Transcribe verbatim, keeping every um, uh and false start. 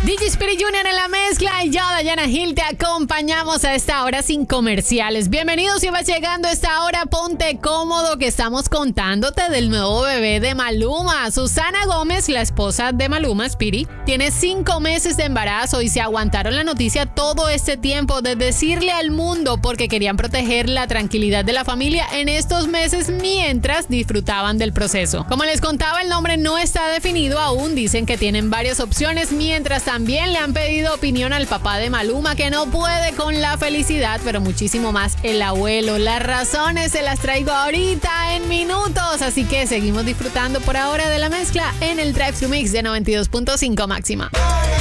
D J Spirit junior en la mezcla y yo, Dayana Gil, te acompañamos a esta hora sin comerciales. Bienvenidos, si vas llegando a esta hora, ponte cómodo que estamos contándote del nuevo bebé de Maluma. Susana Gómez, la esposa de Maluma, Spirit, tiene cinco meses de embarazo y se aguantaron la noticia todo este tiempo de decirle al mundo porque querían proteger la tranquilidad de la familia en estos meses mientras disfrutaban del proceso. Como les contaba, el nombre no está definido aún, dicen que tienen varias opciones, mientras también le han pedido opinión al papá de Maluma, que no puede con la felicidad, pero muchísimo más el abuelo. Las razones se las traigo ahorita en minutos, así que seguimos disfrutando por ahora de la mezcla en el Drive to Mix de noventa y dos punto cinco máxima.